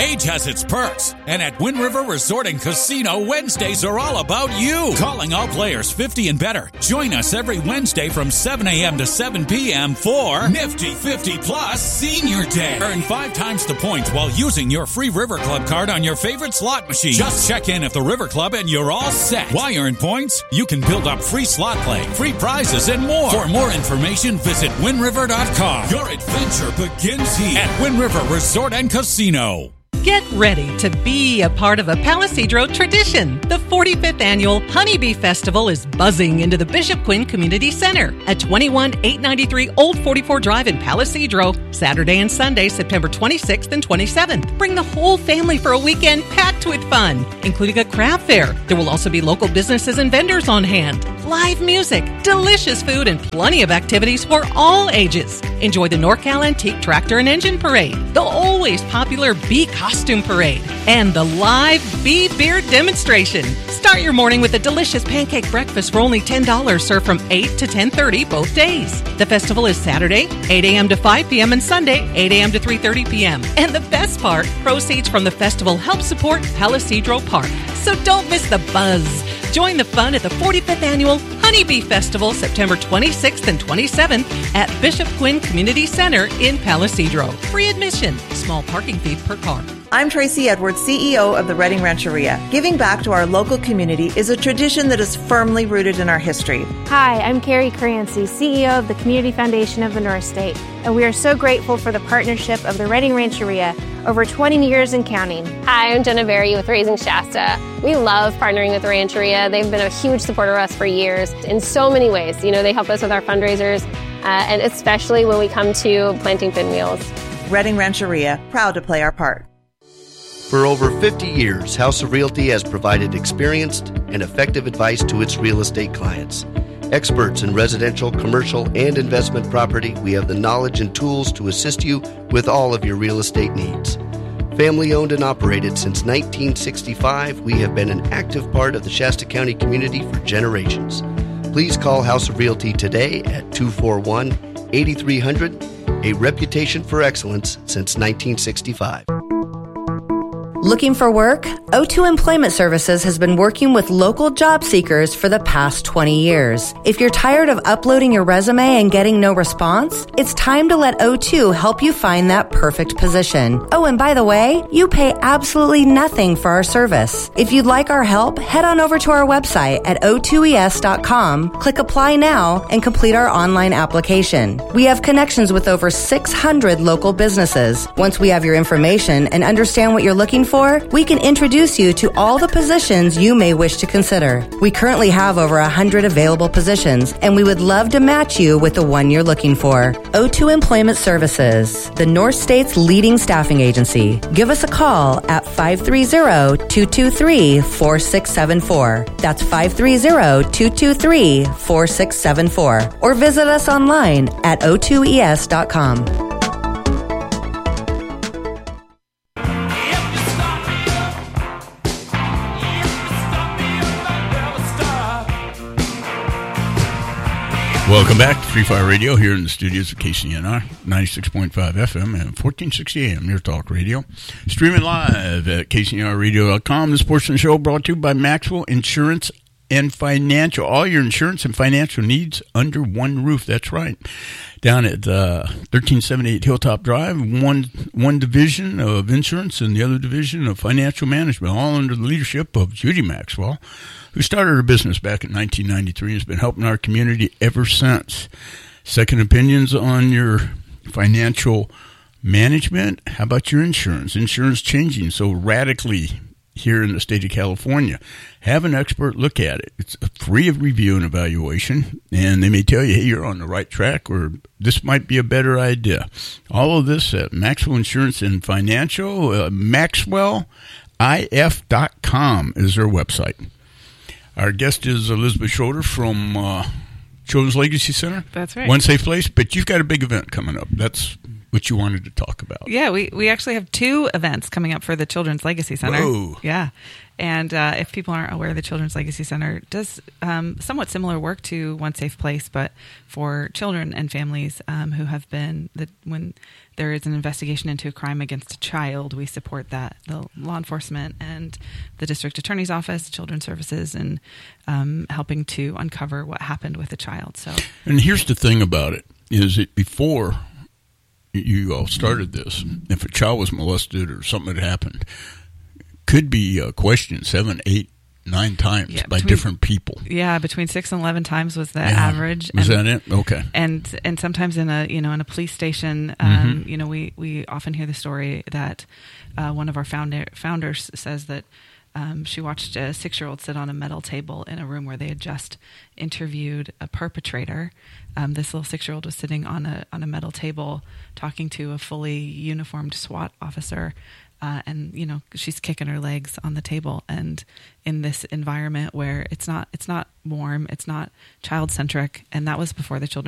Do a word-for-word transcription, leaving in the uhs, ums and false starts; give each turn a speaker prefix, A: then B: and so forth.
A: Age has its perks, and at Wind River Resort and Casino, Wednesdays are all about you. Calling all players fifty and better. Join us every Wednesday from seven a.m. to seven p.m. for Nifty fifty Plus Senior Day. Earn five times the points while using your free River Club card on your favorite slot machine. Just check in at the River Club and you're all set. Why earn points? You can build up free slot play, free prizes, and more. For more information, visit wind river dot com. Your adventure begins here at Wind River Resort and Casino.
B: Get ready to be a part of a Palisadro tradition. The forty-fifth Annual Honeybee Festival is buzzing into the Bishop Quinn Community Center at twenty-one eight ninety-three Old forty-four Drive in Palisadro, Saturday and Sunday, September twenty-sixth and twenty-seventh. Bring the whole family for a weekend packed with fun, including a craft fair. There will also be local businesses and vendors on hand, live music, delicious food, and plenty of activities for all ages. Enjoy the NorCal Antique Tractor and Engine Parade, the always popular Bee Costume Parade, and the live Bee Beer Demonstration. Start your morning with a delicious pancake breakfast for only ten dollars, served from eight to ten thirty both days. The festival is Saturday, eight a.m. to five p.m. and Sunday, eight a.m. to three thirty p.m. And the best part, proceeds from the festival help support Palisadro Park. So don't miss the buzz. Join the fun at the forty-fifth Annual Honeybee Festival, September twenty-sixth and twenty-seventh at Bishop Quinn Community Center in Palisadro. Free admission, small parking fee per car.
C: I'm Tracy Edwards, C E O of the Reading Rancheria. Giving back to our local community is a tradition that is firmly rooted in our history.
D: Hi, I'm Carrie Crancy, C E O of the Community Foundation of the North State, and we are so grateful for the partnership of the Reading Rancheria over twenty years and counting.
E: Hi, I'm Jenna Berry with Raising Shasta. We love partnering with the Rancheria. They've been a huge supporter of us for years in so many ways. You know, they help us with our fundraisers, uh, and especially when we come to planting pinwheels.
C: Reading Rancheria, proud to play our part.
F: For over fifty years, House of Realty has provided experienced and effective advice to its real estate clients. Experts in residential, commercial, and investment property, we have the knowledge and tools to assist you with all of your real estate needs. Family owned and operated since nineteen sixty-five, we have been an active part of the Shasta County community for generations. Please call House of Realty today at two four one, eight three hundred, a reputation for excellence since nineteen sixty-five.
G: Looking for work? O two Employment Services has been working with local job seekers for the past twenty years. If you're tired of uploading your resume and getting no response, it's time to let O two help you find that perfect position. Oh, and by the way, you pay absolutely nothing for our service. If you'd like our help, head on over to our website at o two e s dot com, click Apply Now, and complete our online application. We have connections with over six hundred local businesses. Once we have your information and understand what you're looking for, we can introduce you to all the positions you may wish to consider. We currently have over one hundred available positions, and we would love to match you with the one you're looking for. O two Employment Services, the North State's leading staffing agency. Give us a call at five three zero, two two three, four six seven four. That's five three zero, two two three, four six seven four. Or visit us online at o two e s dot com.
H: Welcome back to Free Fire Radio here in the studios of K C N R, ninety-six point five F M and fourteen sixty A M, Near Talk Radio. Streaming live at K C N R radio dot com. This portion of the show brought to you by Maxwell Insurance and Financial. All your insurance and financial needs under one roof. That's right. Down at uh, thirteen seventy-eight Hilltop Drive, one one division of insurance and the other division of financial management, all under the leadership of Judy Maxwell, who started her business back in nineteen ninety-three and has been helping our community ever since. Second opinions on your financial management. How about your insurance? Insurance changing so radically here in the state of California. Have an expert look at it. It's free of review and evaluation, and they may tell you, hey, you're on the right track, or this might be a better idea. All of this at Maxwell Insurance and Financial. Uh, maxwell I F dot com is their website. Our guest is Elizabeth Schroeder from uh, Children's Legacy Center.
I: That's right.
H: One Safe Place, but you've got a big event coming up. That's what you wanted to talk about.
I: Yeah, we, we actually have two events coming up for the Children's Legacy Center.
H: Whoa.
I: Yeah. And uh, if people aren't aware, the Children's Legacy Center does um, somewhat similar work to One Safe Place, but for children and families um, who have been, the, when there is an investigation into a crime against a child, we support that, the law enforcement and the district attorney's office, children's services, and um, helping to uncover what happened with the child. So,
H: and here's the thing about it, is that before you all started this, if a child was molested or something had happened, could be uh, questioned seven, eight, nine times
I: yeah,
H: by
I: between,
H: different people.
I: Yeah, between six and eleven times was the
H: yeah.
I: average.
H: Was
I: and,
H: that it? Okay.
I: And and sometimes in a you know in a police station, um, mm-hmm. you know we, we often hear the story that uh, one of our founder, founders says that um, she watched a six-year-old sit on a metal table in a room where they had just interviewed a perpetrator. Um, this little six-year-old was sitting on a on a metal table talking to a fully uniformed SWAT officer. Uh, and you know she's kicking her legs on the table, and in this environment where it's not it's not warm, it's not child centric, and that was before the children.